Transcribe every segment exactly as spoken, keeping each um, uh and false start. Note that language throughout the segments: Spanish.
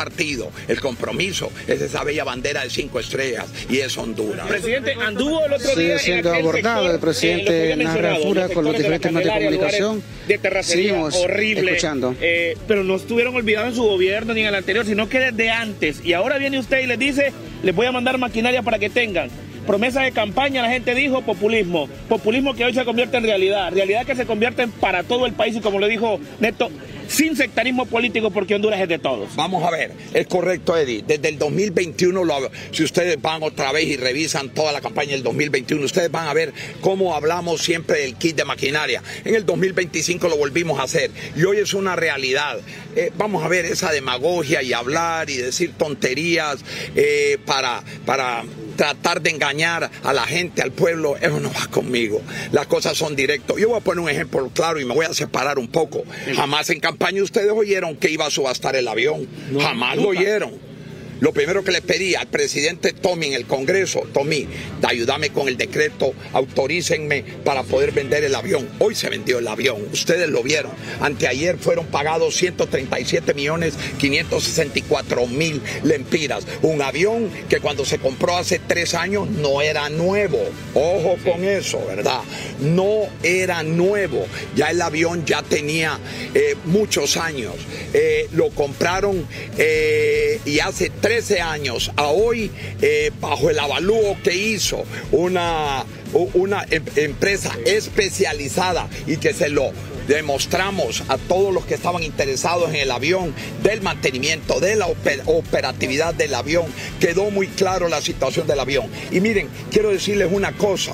partido. El compromiso es esa bella bandera de cinco estrellas y es Honduras. Presidente, anduvo el otro Sigue día siendo en aquel abordado sector, el presidente eh, Narra Fura con los diferentes medios de comunicación. De terracería Seguimos horrible, escuchando. Eh, pero no estuvieron olvidados en su gobierno ni en el anterior, sino que desde antes. Y ahora viene usted y les dice, les voy a mandar maquinaria para que tengan. Promesa de campaña, la gente dijo populismo. Populismo que hoy se convierte en realidad. Realidad que se convierte en para todo el país y como le dijo Neto, sin sectarismo político porque Honduras es de todos. Vamos a ver, es correcto, Eddie. Desde el dos mil veintiuno, lo, si ustedes van otra vez y revisan toda la campaña del dos mil veintiuno, ustedes van a ver cómo hablamos siempre del kit de maquinaria. En el dos mil veinticinco lo volvimos a hacer y hoy es una realidad. Eh, vamos a ver esa demagogia y hablar y decir tonterías eh, para... para tratar de engañar a la gente, al pueblo, eso no va conmigo. Las cosas son directas. Yo voy a poner un ejemplo claro y me voy a separar un poco. Jamás en campaña ustedes oyeron que iba a subastar el avión. No, Jamás nunca. Lo oyeron. Lo primero que le pedí al presidente Tommy en el Congreso, Tommy, ayúdame con el decreto, autorícenme para poder vender el avión. Hoy se vendió el avión, ustedes lo vieron. Anteayer fueron pagados ciento treinta y siete millones quinientos sesenta y cuatro mil lempiras. Un avión que cuando se compró hace tres años no era nuevo. Ojo con eso, ¿verdad? No era nuevo. Ya el avión ya tenía eh, muchos años. Eh, lo compraron eh, y hace trece años a hoy, eh, bajo el avalúo que hizo una, una em, empresa especializada y que se lo demostramos a todos los que estaban interesados en el avión, del mantenimiento, de la oper operatividad del avión, quedó muy claro la situación del avión. Y miren, quiero decirles una cosa.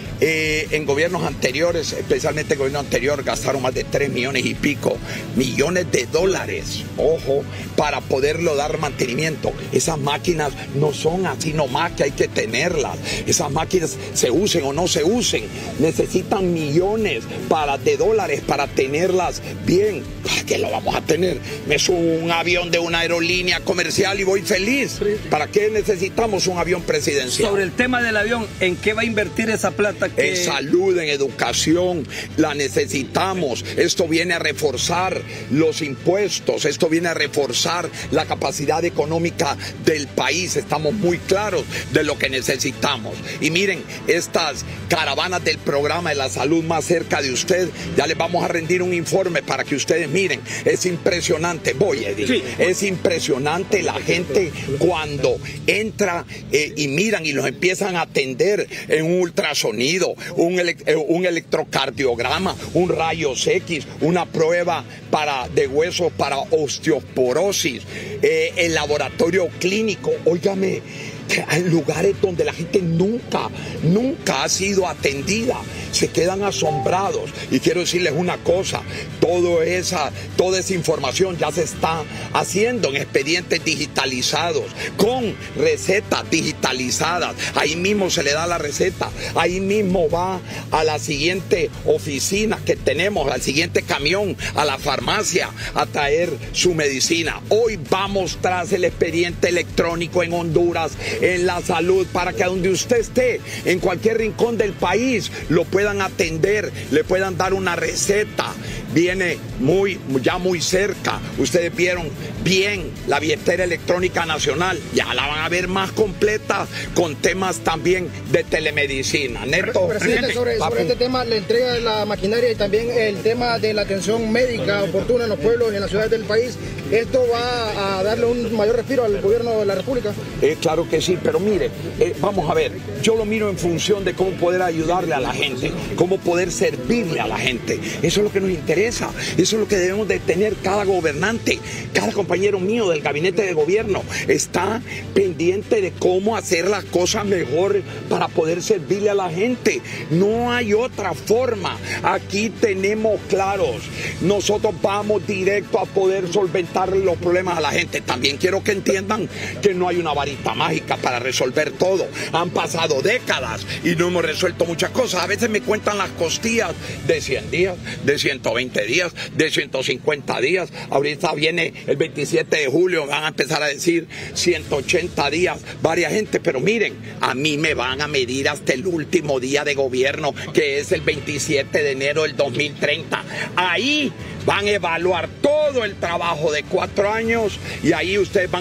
Eh, en gobiernos anteriores, especialmente el gobierno anterior, gastaron más de tres millones y pico, millones de dólares, ojo, para poderlo dar mantenimiento. Esas máquinas no son así nomás que hay que tenerlas. Esas máquinas se usen o no se usen, necesitan millones para, de dólares para tenerlas bien. ¿Para qué lo vamos a tener? Me subo un avión de una aerolínea comercial y voy feliz. ¿Para qué necesitamos un avión presidencial? Sobre el tema del avión, ¿en qué va a invertir esa plata? Que... En salud, en educación, la necesitamos. Esto viene a reforzar los impuestos, esto viene a reforzar la capacidad económica del país. Estamos muy claros de lo que necesitamos. Y miren, estas caravanas del programa de la salud más cerca de usted, ya les vamos a rendir un informe para que ustedes miren. Es impresionante, voy Eddie, sí. Es impresionante la gente cuando entra eh, y miran y los empiezan a atender en un ultrasonido, Un, ele un electrocardiograma, un rayos X, una prueba para, de huesos para osteoporosis, eh, el laboratorio clínico. Óigame, hay lugares donde la gente nunca, nunca ha sido atendida. Se quedan asombrados. Y quiero decirles una cosa, toda esa, toda esa información ya se está haciendo en expedientes digitalizados, con recetas digitalizadas. Ahí mismo se le da la receta, ahí mismo va a la siguiente oficina que tenemos, al siguiente camión, a la farmacia, a traer su medicina. Hoy vamos tras el expediente electrónico en Honduras, en la salud, para que donde usted esté, en cualquier rincón del país, lo puedan atender, le puedan dar una receta. Viene muy, ya muy cerca. Ustedes vieron bien la billetera electrónica nacional, ya la van a ver más completa con temas también de telemedicina. Neto, presidente, sobre, sobre este tema, la entrega de la maquinaria y también el tema de la atención médica oportuna en los pueblos y en las ciudades del país, ¿esto va a darle un mayor respiro al gobierno de la República? Eh, claro que sí, pero mire, eh, vamos a ver, yo lo miro en función de cómo poder ayudarle a la gente, cómo poder servirle a la gente. Eso es lo que nos interesa. Eso es lo que debemos de tener cada gobernante. Cada compañero mío del gabinete de gobierno está pendiente de cómo hacer las cosas mejor para poder servirle a la gente. No hay otra forma. Aquí tenemos claros. Nosotros vamos directo a poder solventar los problemas a la gente. También quiero que entiendan que no hay una varita mágica para resolver todo. Han pasado décadas y no hemos resuelto muchas cosas. A veces me cuentan las costillas de cien días, de ciento veinte días, de ciento cincuenta días. Ahorita viene el veintisiete de julio, van a empezar a decir ciento ochenta días, varias gente, pero miren, a mí me van a medir hasta el último día de gobierno, que es el veintisiete de enero del dos mil treinta. Ahí van a evaluar todo el trabajo de cuatro años y ahí ustedes van